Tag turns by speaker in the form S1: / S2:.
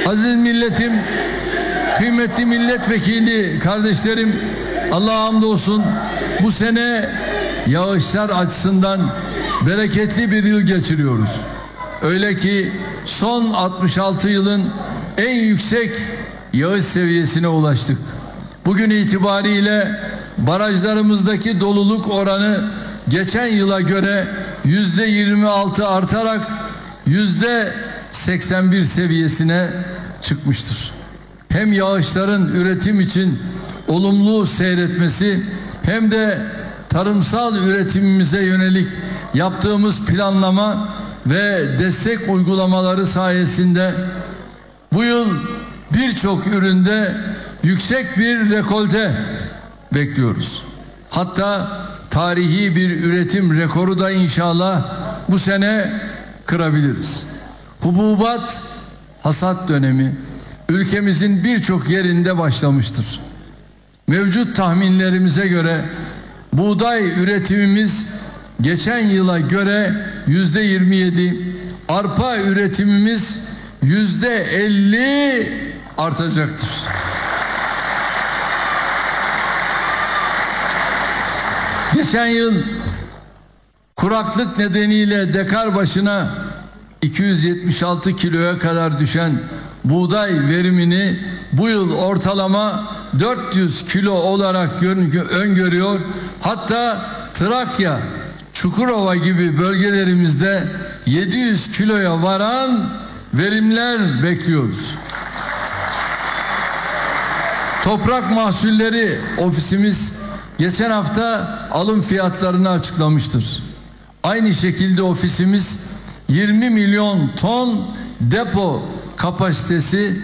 S1: Aziz milletim, kıymetli milletvekili kardeşlerim, Allah'a hamdolsun bu sene yağışlar açısından bereketli bir yıl geçiriyoruz. Öyle ki son 66 yılın en yüksek yağış seviyesine ulaştık. Bugün itibariyle barajlarımızdaki doluluk oranı geçen yıla göre %26 artarak %81 seviyesine çıkmıştır. Hem yağışların üretim için olumlu seyretmesi hem de tarımsal üretimimize yönelik yaptığımız planlama ve destek uygulamaları sayesinde bu yıl birçok üründe yüksek bir rekolte bekliyoruz. Hatta tarihi bir üretim rekoru da inşallah bu sene kırabiliriz. Hububat hasat dönemi ülkemizin birçok yerinde başlamıştır. Mevcut tahminlerimize göre buğday üretimimiz geçen yıla göre %27, arpa üretimimiz %50 artacaktır. Geçen yıl kuraklık nedeniyle dekar başına 276 kiloya kadar düşen buğday verimini bu yıl ortalama 400 kilo olarak öngörüyor. Hatta Trakya, Çukurova gibi bölgelerimizde 700 kiloya varan verimler bekliyoruz. Toprak Mahsulleri Ofisimiz geçen hafta alım fiyatlarını açıklamıştır. Aynı şekilde ofisimiz 20 milyon ton depo kapasitesi